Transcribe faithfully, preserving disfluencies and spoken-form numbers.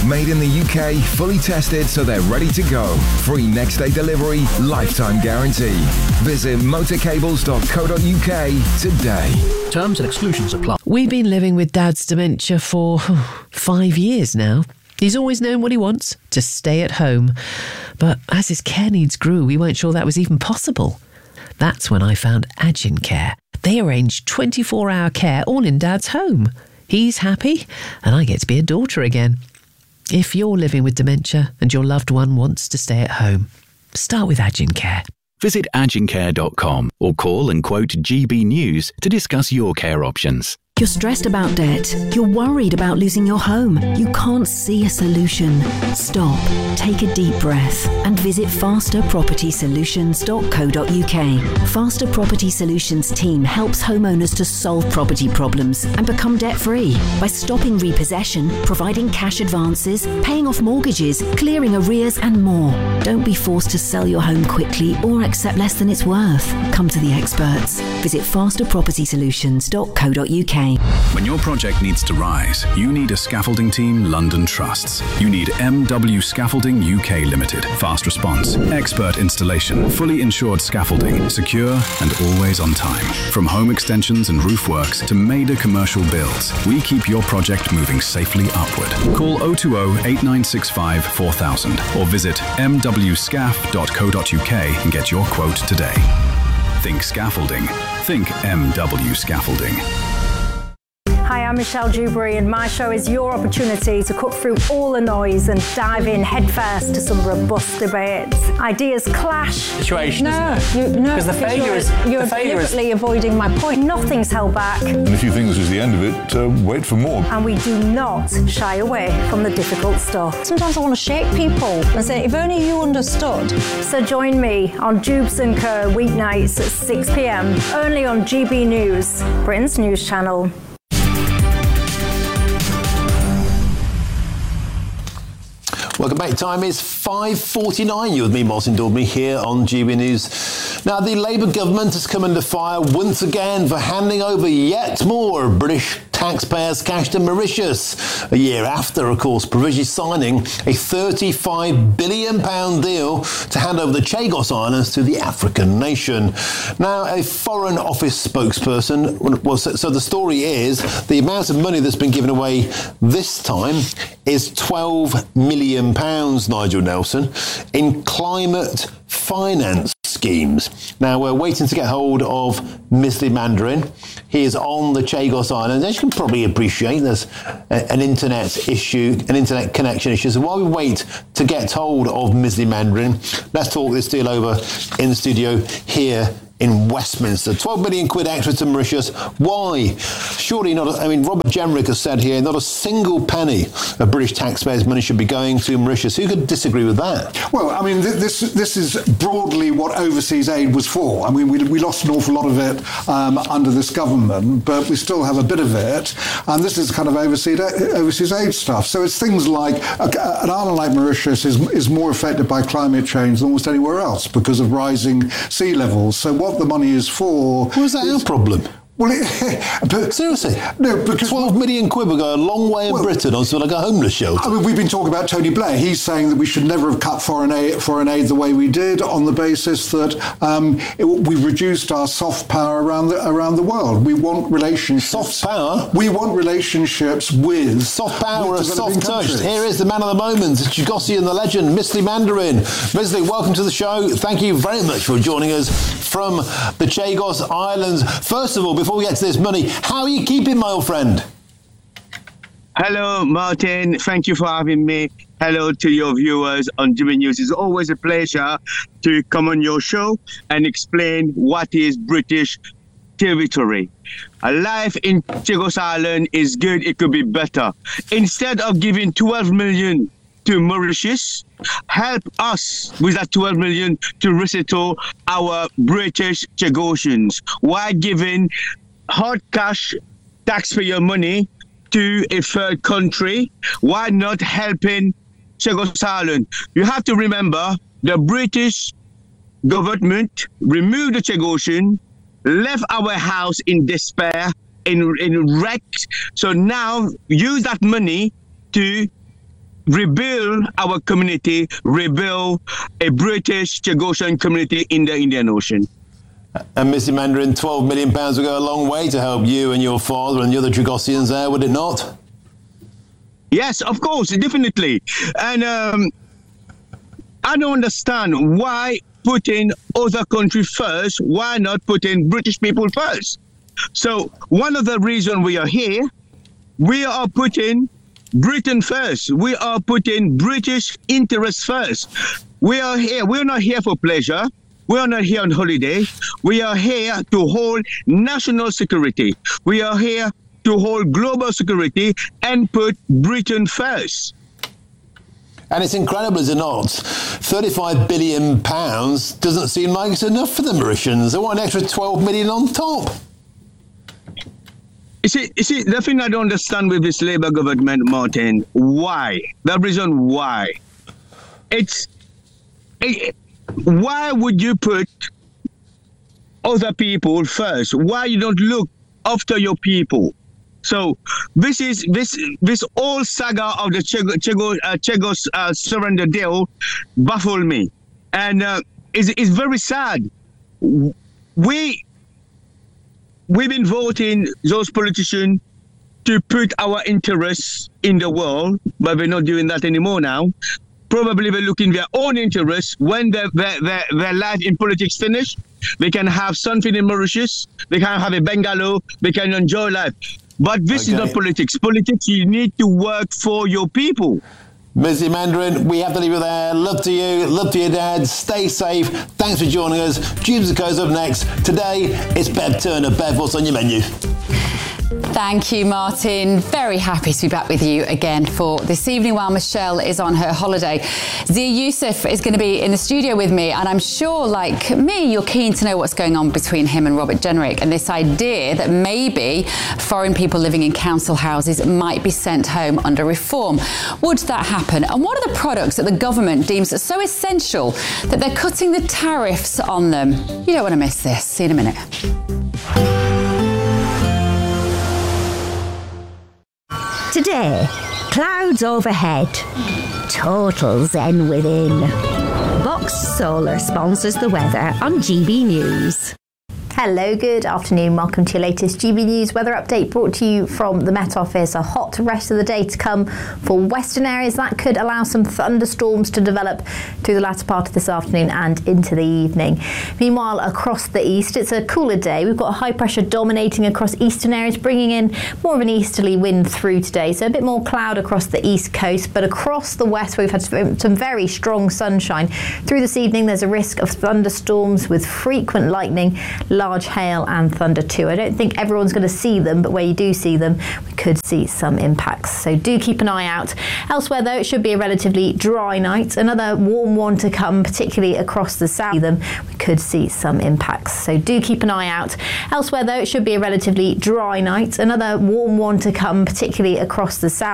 Made in the U K, fully tested so they're ready to go. Free next day delivery, lifetime guarantee. Visit motorcables dot co dot U K today. Terms and exclusions apply. We've been living with Dad's dementia for oh, five years now. He's always known what he wants, to stay at home. But as his care needs grew, we weren't sure that was even possible. That's when I found Agin Care. They arrange twenty-four hour care all in Dad's home. He's happy, and I get to be a daughter again. If you're living with dementia and your loved one wants to stay at home, start with Agin Care. Visit agin care dot com or call and quote G B News to discuss your care options. You're stressed about debt. You're worried about losing your home. You can't see a solution. Stop, take a deep breath and visit faster property solutions dot co dot U K. Faster Property Solutions team helps homeowners to solve property problems and become debt-free by stopping repossession, providing cash advances, paying off mortgages, clearing arrears and more. Don't be forced to sell your home quickly or accept less than it's worth. Come to the experts. Visit faster property solutions dot co dot U K. When your project needs to rise, you need a scaffolding team London trusts. You need M W Scaffolding U K Limited. Fast response, expert installation, fully insured scaffolding, secure and always on time. From home extensions and roof works to major commercial builds, we keep your project moving safely upward. Call oh two oh, eight nine six five, four thousand or visit m w scaf dot co dot U K and get your quote today. Think scaffolding. Think M W Scaffolding. Hi, I'm Michelle Dewberry and my show is your opportunity to cut through all the noise and dive in headfirst to some robust debates. Ideas clash. Situation, No, isn't it? you, no, Because the failure you're, is... You're the failure deliberately is... avoiding my point. Nothing's held back. And if you think this is the end of it, uh, wait for more. And we do not shy away from the difficult stuff. Sometimes I want to shake people and say, if only you understood. So join me on Dubes and Co weeknights at six p m, only on G B News, Britain's news channel. Welcome back. Time is five forty-nine. You're with me, Martin Dawdley, here on G B News. Now, the Labour government has come under fire once again for handing over yet more British taxpayers' cash to Mauritius. A year after, of course, provisionally signing a thirty-five billion pounds deal to hand over the Chagos Islands to the African nation. Now, a Foreign Office spokesperson, well, so, so the story is the amount of money that's been given away this time is twelve million pounds, Nigel Nelson, in climate finance schemes. Now, we're waiting to get hold of Misli Mandarin. He is on the Chagos Islands. As you can probably appreciate, there's a, an internet issue, an internet connection issue. So while we wait to get hold of Misli Mandarin, let's talk this deal over in the studio here in Westminster. twelve million quid extra to Mauritius. Why? Surely not. A, I mean, Robert Jenrick has said here, not a single penny of British taxpayers' money should be going to Mauritius. Who could disagree with that? Well, I mean, th- this this is broadly what overseas aid was for. I mean, we, we lost an awful lot of it um, under this government, but we still have a bit of it. And this is kind of overseas overseas aid stuff. So it's things like a, an island like Mauritius is is more affected by climate change than almost anywhere else because of rising sea levels. So what the money is for... Well, is that our problem? Well, it, but seriously, no, because twelve million quid will go a long way in well, Britain on sort of like a homeless shelter. I mean, we've been talking about Tony Blair. He's saying that we should never have cut foreign aid, foreign aid the way we did, on the basis that um, it, we reduced our soft power around the around the world. We want relationships. Soft power. We want relationships with soft power, with a soft touch. countries. Here is the man of the moment, Chagosian and the legend, Misli Mandarin. Misli, welcome to the show. Thank you very much for joining us from the Chagos Islands. First of all, before we get to this money, how are you keeping, my old friend? Hello, Martin. Thank you for having me. Hello to your viewers on G B News. It's always a pleasure to come on your show and explain what is British territory. A life in Chagos Island is good. It could be better. Instead of giving twelve million to Mauritius, help us with that twelve million to resettle our British Chagosians. Why giving hard cash taxpayer money to a third country? Why not helping Chagos Island? You have to remember the British government removed the Chagosian, left our house in despair, in, in wreck. So now use that money to rebuild our community, rebuild a British Chagosian community in the Indian Ocean. And Mister Mandarin, twelve million pounds would go a long way to help you and your father and the other Chagosians there, would it not? Yes, of course, definitely. And um, I don't understand why putting other country first, why not putting British people first? So one of the reasons we are here, we are putting Britain first. We are putting British interests first. We are here. We're not here for pleasure. We are not here on holiday. We are here to hold national security. We are here to hold global security and put Britain first. And it's incredible, is it not? thirty-five billion pounds doesn't seem like it's enough for the Mauritians. They want an extra twelve million on top. You see, you see, the thing I don't understand with this Labour government, Martin, why? The reason why. It's, it, why would you put other people first? Why you don't look after your people? So this is this this whole saga of the Chego, Chego, uh, Chagos uh, surrender deal baffled me, and uh, it's, it's very sad. We we've been voting those politicians to put our interests in the world, but we're not doing that anymore now. Probably they're looking their own interests. When their, their, their, their life in politics finish, they can have something in Mauritius, they can have a bungalow, they can enjoy life. But this okay. is not politics. Politics, you need to work for your people. Mister Mandarin, we have to leave it there. Love to you, love to your dad. Stay safe. Thanks for joining us. Jubes goes up next. Today, it's Bev Turner. Bev, what's on your menu? Thank you, Martin. Very happy to be back with you again for this evening while Michelle is on her holiday. Zia Yusuf is going to be in the studio with me, and I'm sure, like me, you're keen to know what's going on between him and Robert Jenrick and this idea that maybe foreign people living in council houses might be sent home under reform. Would that happen? And what are the products that the government deems so essential that they're cutting the tariffs on them? You don't want to miss this. See you in a minute. Today, clouds overhead, total zen within. Vox Solar sponsors the weather on G B News. Hello, good afternoon. Welcome to your latest G B News weather update brought to you from the Met Office. A hot rest of the day to come for western areas. That could allow some thunderstorms to develop through the latter part of this afternoon and into the evening. Meanwhile, across the east, it's a cooler day. We've got a high pressure dominating across eastern areas, bringing in more of an easterly wind through today. So a bit more cloud across the east coast, but across the west, we've had some very strong sunshine. Through this evening, there's a risk of thunderstorms with frequent lightning, large hail and thunder too. I don't think everyone's going to see them, but where you do see them, we could see some impacts. So do keep an eye out. Elsewhere though, it should be a relatively dry night. Another warm one to come, particularly across the south. Them, we could see some impacts. So do keep an eye out. Elsewhere though, it should be a relatively dry night. Another warm one to come, particularly across the south.